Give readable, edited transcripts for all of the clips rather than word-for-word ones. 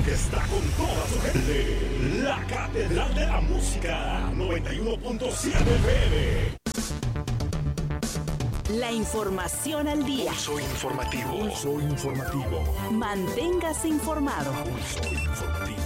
que está con toda su gente. La Catedral de la Música, 91.7 FM. La información al día. Pulso informativo. Pulso informativo. Manténgase informado. Pulso informativo.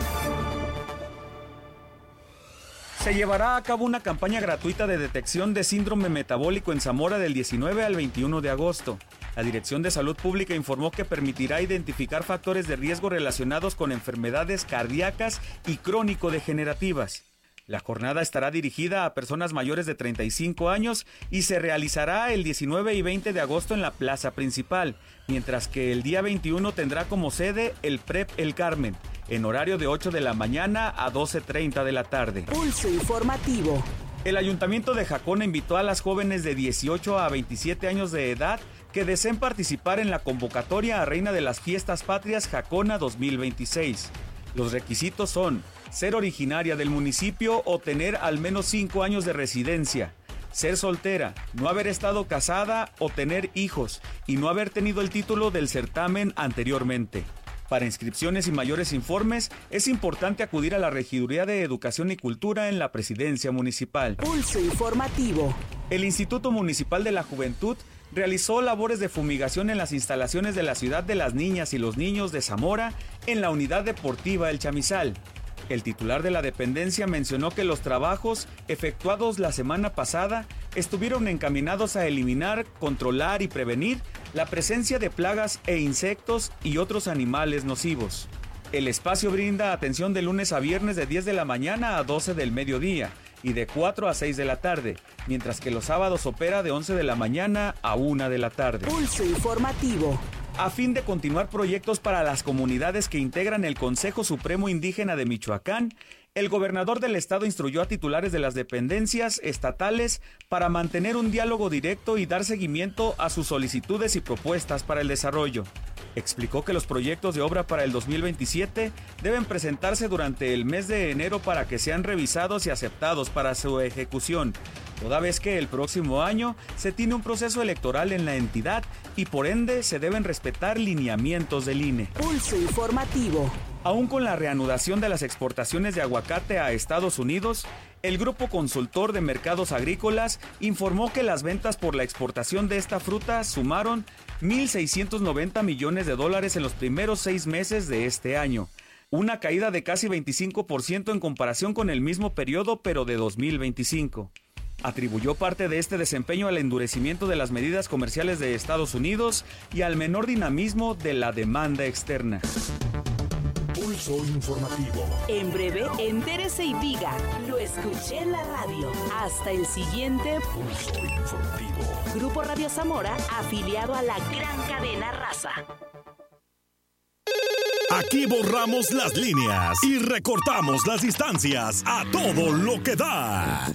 Se llevará a cabo una campaña gratuita de detección de síndrome metabólico en Zamora del 19 al 21 de agosto. La Dirección de Salud Pública informó que permitirá identificar factores de riesgo relacionados con enfermedades cardíacas y crónico-degenerativas. La jornada estará dirigida a personas mayores de 35 años y se realizará el 19 y 20 de agosto en la plaza principal, mientras que el día 21 tendrá como sede el PREP El Carmen, en horario de 8 de la mañana a 12:30 de la tarde. Pulso informativo. El Ayuntamiento de Jacona invitó a las jóvenes de 18 a 27 años de edad que deseen participar en la convocatoria a Reina de las Fiestas Patrias Jacona 2026. Los requisitos son ser originaria del municipio o tener al menos 5 años de residencia, ser soltera, no haber estado casada o tener hijos y no haber tenido el título del certamen anteriormente. Para inscripciones y mayores informes, es importante acudir a la Regiduría de Educación y Cultura en la Presidencia Municipal. Pulso informativo. El Instituto Municipal de la Juventud realizó labores de fumigación en las instalaciones de la Ciudad de las Niñas y los Niños de Zamora en la Unidad Deportiva El Chamizal. El titular de la dependencia mencionó que los trabajos efectuados la semana pasada estuvieron encaminados a eliminar, controlar y prevenir la presencia de plagas e insectos y otros animales nocivos. El espacio brinda atención de lunes a viernes de 10 de la mañana a 12 del mediodía y de 4 a 6 de la tarde, mientras que los sábados opera de 11 de la mañana a 1 de la tarde. Pulso informativo. A fin de continuar proyectos para las comunidades que integran el Consejo Supremo Indígena de Michoacán, el gobernador del estado instruyó a titulares de las dependencias estatales para mantener un diálogo directo y dar seguimiento a sus solicitudes y propuestas para el desarrollo. Explicó que los proyectos de obra para el 2027 deben presentarse durante el mes de enero para que sean revisados y aceptados para su ejecución, toda vez que el próximo año se tiene un proceso electoral en la entidad y por ende se deben respetar lineamientos del INE. Pulso informativo. Aún con la reanudación de las exportaciones de aguacate a Estados Unidos, el Grupo Consultor de Mercados Agrícolas informó que las ventas por la exportación de esta fruta sumaron $1,690 millones en los primeros 6 meses de este año, una caída de casi 25% en comparación con el mismo periodo pero de 2025. Atribuyó parte de este desempeño al endurecimiento de las medidas comerciales de Estados Unidos y al menor dinamismo de la demanda externa. Pulso informativo. En breve, entérese y diga, lo escuché en la radio. Hasta el siguiente Pulso informativo. Grupo Radio Zamora, afiliado a la gran cadena Raza. Aquí borramos las líneas y recortamos las distancias a todo lo que da.